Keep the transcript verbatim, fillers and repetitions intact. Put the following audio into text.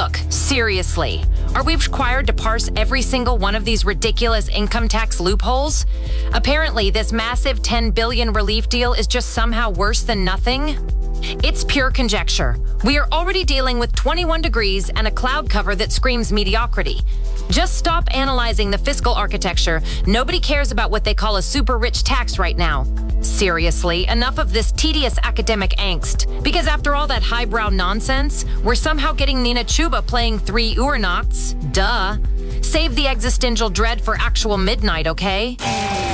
Look, seriously, are we required to parse every single one of these ridiculous income tax loopholes? Apparently, this massive ten billion dollars relief deal is just somehow worse than nothing. It's pure conjecture. We are already dealing with twenty-one degrees and a cloud cover that screams mediocrity. Just stop analyzing the fiscal architecture. Nobody cares about what they call a super rich tax right now. Seriously, enough of this tedious academic angst. Because after all that highbrow nonsense, we're somehow getting Nina Chuba playing three Uhrnachts. Duh. Save the existential dread for actual midnight, okay?